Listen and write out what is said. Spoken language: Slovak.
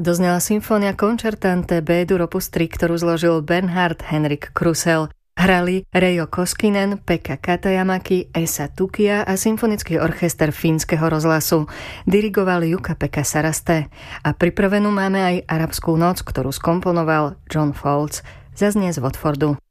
Doznela symfónia Concertante B-dur opus 3, ktorú zložil Bernhard Henrik Krusel. Hrali Reijo Koskinen, Pekka Katajamaki, Esa Tukia a symfonický orchester Fínskeho rozhlasu. Dirigoval Jukka-Pekka Saraste. A pripravenú máme aj Arabskú noc, ktorú skomponoval John Foltz. Zaznie z Watfordu.